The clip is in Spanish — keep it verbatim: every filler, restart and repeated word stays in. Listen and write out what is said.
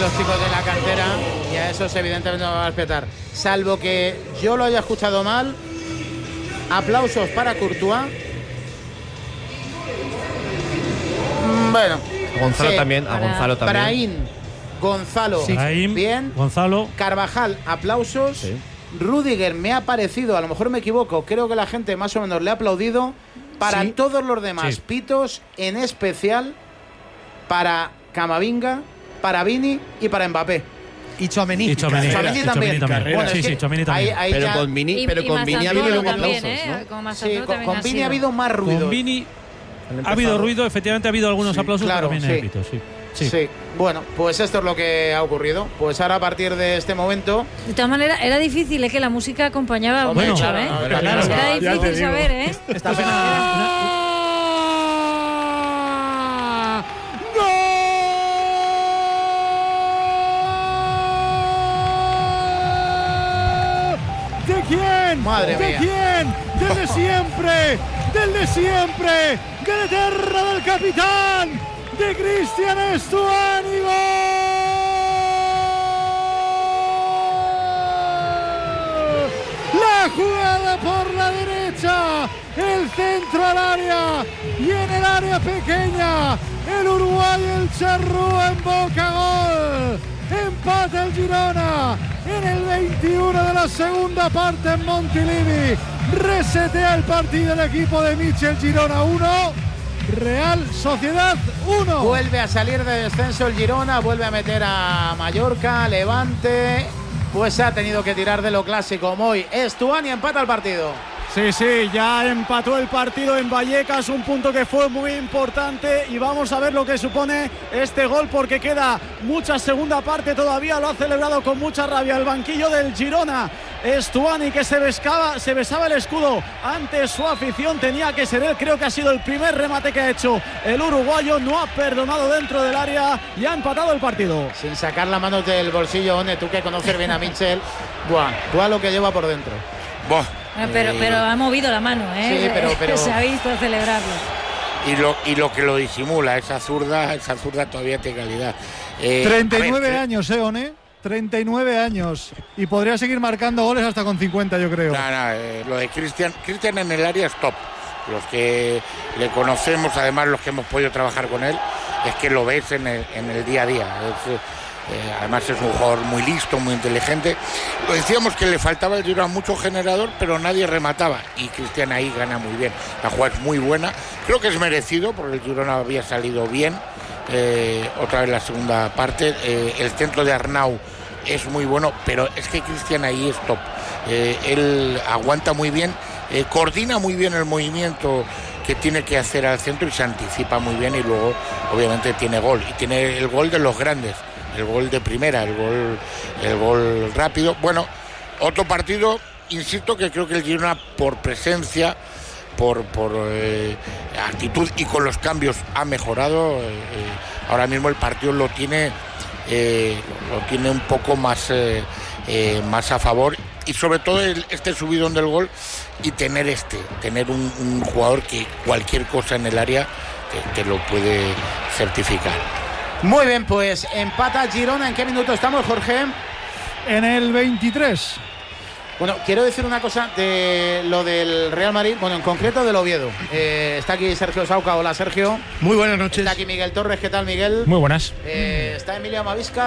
los chicos de la cantera y a esos evidentemente no van a respetar. Salvo que yo lo haya escuchado mal, aplausos para Courtois. Bueno. A Gonzalo sí, también, a Gonzalo también. Brahim, Gonzalo, sí. Brahim, bien. Gonzalo. Carvajal, aplausos. Sí. Rudiger me ha parecido, a lo mejor me equivoco, creo que la gente más o menos le ha aplaudido. Para sí. todos los demás, sí. pitos, en especial para Camavinga, para Vini y para Mbappé. Y Tchouaméni. Y Tchouaméni también. también. Bueno, sí, sí, Tchouaméni también. Ahí, ahí pero, con Vini, pero con Vini ha habido luego aplausos, ¿eh? ¿no? Con, sí, con, con Vini ha habido más ruido. Con Vini ha habido ruido, efectivamente ha habido algunos sí, aplausos, claro, pero también sí. hay pitos, sí. Sí. sí, bueno, pues esto es lo que ha ocurrido. Pues ahora a partir de este momento. De todas maneras, era difícil, ¿eh? Que la música acompañaba bueno, mucho, claro, ¿eh? No, era, claro, era difícil saber, ¿eh? Esta pena. ¿De quién? Madre ¿De mía. quién? Del de siempre, del de siempre, del eterno del capitán, de Cristian Stuani. La jugada por la derecha, el centro al área y en el área pequeña, el uruguayo, el Charrúa en boca, gol. Empata el Girona en el veintiuno de la segunda parte en Montilivi. Resetea el partido el equipo de Michel. Girona uno, Real Sociedad uno. Vuelve a salir de descenso el Girona, vuelve a meter a Mallorca, Levante. Pues ha tenido que tirar de lo clásico. Moy Stuani empata el partido. Sí, sí, ya empató el partido en Vallecas, un punto que fue muy importante y vamos a ver lo que supone este gol porque queda mucha segunda parte todavía, lo ha celebrado con mucha rabia el banquillo del Girona. Stuani que se besaba, se besaba el escudo ante su afición, tenía que ser él, creo que ha sido el primer remate que ha hecho el uruguayo, no ha perdonado dentro del área y ha empatado el partido. Sin sacar la mano del bolsillo, One, tú que conoces bien a Michel, buah, buah lo que lleva por dentro. Buah. Pero, pero ha movido la mano, ¿eh? Sí, pero, pero... se ha visto celebrarlo. Y lo, y lo que lo disimula, esa zurda, esa zurda todavía tiene calidad. Eh, treinta y nueve ver, años, ¿eh, One? treinta y nueve años. Y podría seguir marcando goles hasta con cincuenta, yo creo. No, no, eh, lo de Cristian, Cristian en el área es top. Los que le conocemos, además los que hemos podido trabajar con él, es que lo ves en el, en el día a día. Es, Eh, además es un jugador muy listo, muy inteligente. Lo decíamos que le faltaba el Girona mucho generador, pero nadie remataba y Cristian ahí gana muy bien. La jugada es muy buena, creo que es merecido porque el Girona había salido bien. Eh, otra vez la segunda parte, eh, el centro de Arnau es muy bueno, pero es que Cristian ahí es top. Eh, él aguanta muy bien, eh, coordina muy bien el movimiento que tiene que hacer al centro y se anticipa muy bien y luego obviamente tiene gol y tiene el gol de los grandes. El gol de primera, el gol, el gol rápido. Bueno, otro partido, insisto, que creo que el Girona por presencia, por, por eh, actitud y con los cambios ha mejorado. Eh, ahora mismo el partido lo tiene, eh, lo tiene un poco más, eh, eh, más a favor y sobre todo el, este subidón del gol y tener este, tener un, un jugador que cualquier cosa en el área te, te lo puede certificar. Muy bien, pues empata Girona. ¿En qué minuto estamos, Jorge? En el veintitrés. Bueno, quiero decir una cosa de lo del Real Madrid, bueno, en concreto del Oviedo. Eh, está aquí Sergio Sauca. Hola, Sergio. Muy buenas noches. Está aquí Miguel Torres. ¿Qué tal, Miguel? Muy buenas. Eh, está Emilio Amavisca.